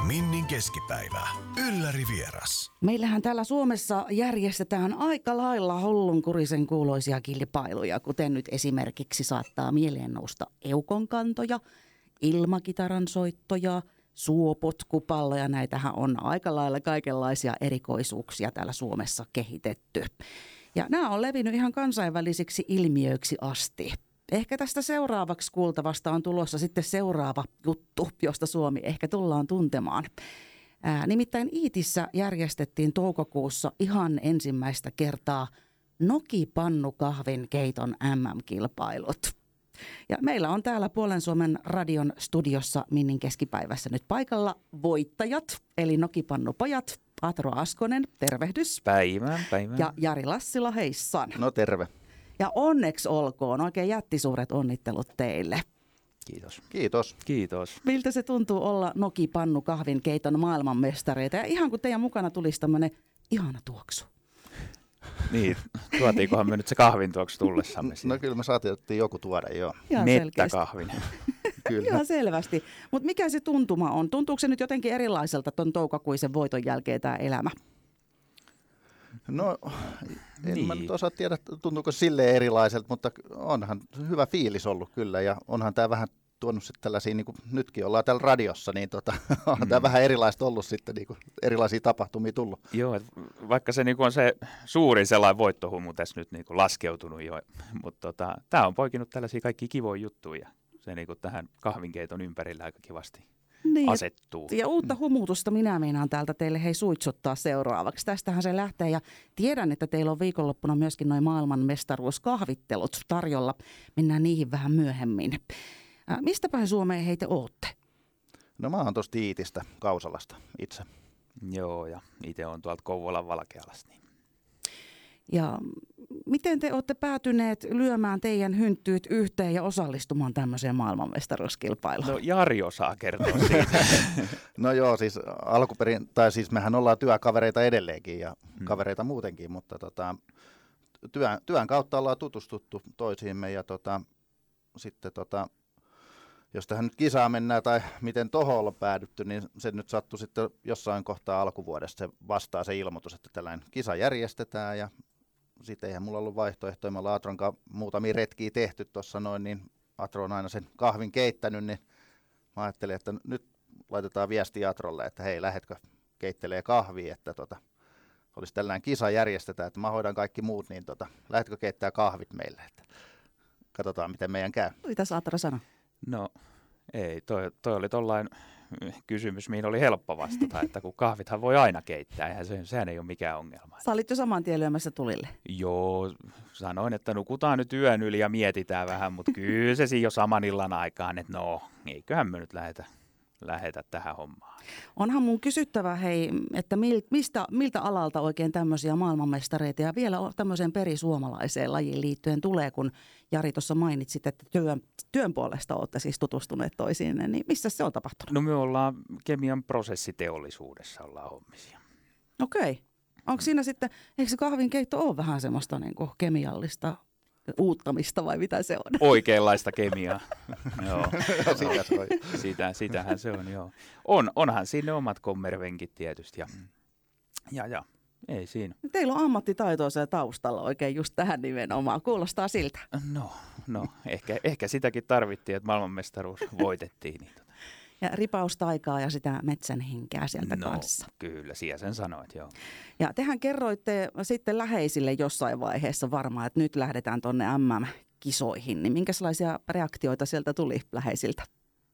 Minnin keskipäivä. Ylläri vieras. Meillähän täällä Suomessa järjestetään aika lailla hullunkurisen kuuloisia kilpailuja, kuten nyt esimerkiksi saattaa mieleen nousta eukonkantoja, ilmakitaran soittoja, suopotkupalloja. Näitähän on aika lailla kaikenlaisia erikoisuuksia täällä Suomessa kehitetty. Ja nämä on levinnyt ihan kansainvälisiksi ilmiöiksi asti. Ehkä tästä seuraavaksi kuultavasta on tulossa sitten seuraava juttu, josta Suomi ehkä tullaan tuntemaan. Nimittäin Iitissä järjestettiin toukokuussa ihan ensimmäistä kertaa nokipannukahvin keiton MM-kilpailut. Ja meillä on täällä Puolen Suomen radion studiossa Minnin keskipäivässä nyt paikalla voittajat, eli nokipannupojat. Atro Askonen, tervehdys. Päivää. Ja Jari Lassila, heissan. No terve. Ja onneksi olkoon, oikein jättisuuret onnittelut teille. Kiitos. Miltä se tuntuu olla nokipannu kahvin keiton maailmanmestareita? Ja ihan kun teidän mukana tulisi tämmöinen ihana tuoksu. Niin, tuotiinkohan me nyt se kahvin tuoksu tullessamme siihen? No kyllä me saatiin joku tuoda, joo. Mettäkahvin. Kyllä. Ihan selvästi. Mutta mikä se tuntuma on? Tuntuuko se nyt jotenkin erilaiselta ton toukokuisen voiton jälkeen tämä elämä? No, mä nyt osaa tiedä, tuntuuko silleen erilaiselta, mutta onhan hyvä fiilis ollut kyllä. Ja onhan tämä vähän tuonut sitten tällaisia, niin kuin nytkin ollaan täällä radiossa, niin onhan tämä vähän erilaista ollut sitten, niin kuin erilaisia tapahtumia tullut. Joo, vaikka se niin kuin on se suurin sellainen voittohumu tässä nyt niin kuin laskeutunut jo, mutta tämä on poikinut tällaisia kaikki kivoja juttuja. Se niin kuin tähän kahvinkeiton ympärillä aika kivasti asettuu. Ja uutta humutusta minä meinaan täältä teille suitsuttaa seuraavaksi. Tästähän se lähtee ja tiedän, että teillä on viikonloppuna myöskin noin maailmanmestaruuskahvittelut tarjolla. Mennään niihin vähän myöhemmin. Mistä päin Suomeen heitä ootte? No mä oon tuosta Iitistä, Kausalasta itse. Joo, ja itse on tuolta Kouvolan Valkealasta. Niin. Ja miten te olette päätyneet lyömään teidän hynttyyt yhteen ja osallistumaan tämmöiseen maailmanmestaruuskilpailuun? No Jari osaa kertoa siitä. No joo, siis alkuperin, tai siis mehän ollaan työkavereita edelleenkin ja kavereita muutenkin, mutta työn kautta ollaan tutustuttu toisiimme ja sitten jos tähän nyt kisaan mennään tai miten tohon ollaan päädytty, niin se nyt sattui sitten jossain kohtaa alkuvuodesta se vastaa se ilmoitus, että tällainen kisa järjestetään ja sitten eihän mulla ollut vaihtoehtoja. Me ollaan Atron kanssa muutamia retkiä tehty tuossa noin, niin Atro on aina sen kahvin keittänyt, niin mä ajattelin, että nyt laitetaan viestiä Atrolle, että hei, lähetkö keittelee kahvia, että olisi tällainen kisa järjestetään, että mä hoidan kaikki muut, niin lähetkö keittää kahvit meille, että katsotaan miten meidän käy. Mitäs Atro sanoi? No ei, toi oli tollainen kysymys, mihin oli helppo vastata, että kun kahvithan voi aina keittää, sehän ei ole mikään ongelma. Sä olit jo saman tien lyömässä tulille. Joo, sanoin, että nukutaan nyt yön yli ja mietitään vähän, mutta kyllä se siinä jo saman illan aikaan, että no, eiköhän me nyt lähetä tähän hommaan. Onhan mun kysyttävä, hei, että miltä alalta oikein tämmöisiä maailmanmestareita ja vielä tämmöiseen perisuomalaiseen lajiin liittyen tulee, kun Jari tuossa mainitsit, että työn puolesta olette siis tutustuneet toisiinne, niin missä se on tapahtunut? No me ollaan kemian prosessiteollisuudessa ollaan hommisia. Okei. Onko siinä sitten, eikö se kahvinkeitto ole vähän semmoista niin kuin kemiallista uuttamista vai mitä se on? Oikeanlaista kemiaa. Joo. Sitähän se on, joo. Onhan siinä omat kommervenkit tietysti ja ei siinä. Teillä on ammattitaitoa siellä taustalla oikein just tähän nimenomaan. Kuulostaa siltä. No ehkä sitäkin tarvittiin, että maailmanmestaruus voitettiin. Niin Ja ripaustaikaa ja sitä metsän henkeä sieltä kanssa. Kyllä, siellä sen sanoit, joo. Ja tehän kerroitte sitten läheisille jossain vaiheessa varmaan, että nyt lähdetään tuonne MM-kisoihin. Niin minkälaisia reaktioita sieltä tuli läheisiltä?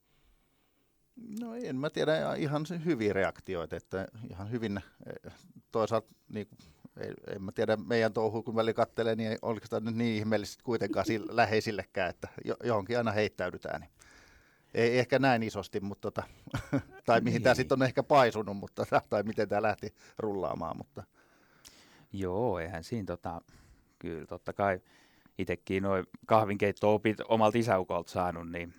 No en mä tiedä, ihan hyviä reaktioita, että ihan hyvin toisaalta, niin, en mä tiedä meidän touhua kun väli kattelee, niin oliko tämä nyt niin ihmeellistä kuitenkaan läheisillekään, että johonkin aina heittäydytään. Niin. Ei ehkä näin isosti, mutta tai mihin tämä sitten on ehkä paisunut, mutta, tai miten tämä lähti rullaamaan. Mutta. Joo, eihän siinä kyllä totta kai itsekin noin kahvinkeitto-opit omalta isäukolta saanut, niin